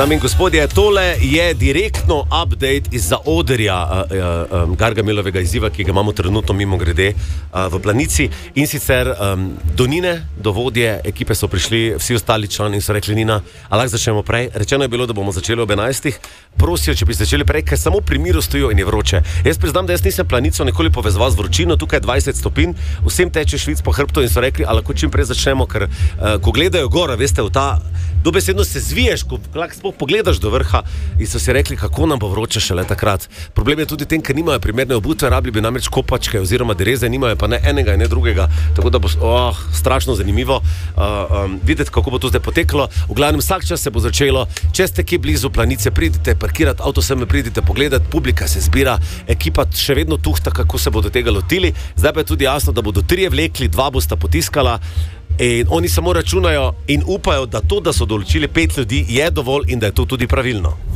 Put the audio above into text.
Dame in gospodje, tole je direktno update iz zaodrja Gargamelovega izziva, ki ga imamo trenutno mimo grede v Planici. In sicer do Nine, do vodje ekipe so prišli vsi ostali člani in so rekli: Nina, a lahko začnemo prej? Rečeno je bilo, da bomo začeli ob 11. Prosijo, če bi začeli prej, ker samo pri miru stojijo in je vroče. Jaz priznam, da jaz nisem Planico nikoli povezval z vročino, tukaj je 20 stopinj, vsem teče švic po hrbtu in so rekli, a lahko čim prej začnemo, ker ko gledajo gora, veste, v ta dobesedno se zviješ, ko sploh pogledaš do vrha, in so si rekli, kako nam bo vroče šele takrat. Problem je tudi tem, ker nimajo primerne obutve, rabili bi namreč kopačke oziroma dereze, nimajo pa ne enega in ne drugega, tako da bo strašno zanimivo videti, kako bo to zdaj poteklo. V glavnem, vsak čas se bo začelo. Če ste kje blizu Planice, pridite parkirati avto, sem pridite pogledati, publika se zbira, ekipa še vedno tuhta, kako se bodo tega lotili. Zdaj pa je tudi jasno, da bodo 3 vlekli, 2 bosta potiskala. In oni samo računajo in upajo, da to, da so določili 5 ljudi, je dovolj in da je to tudi pravilno.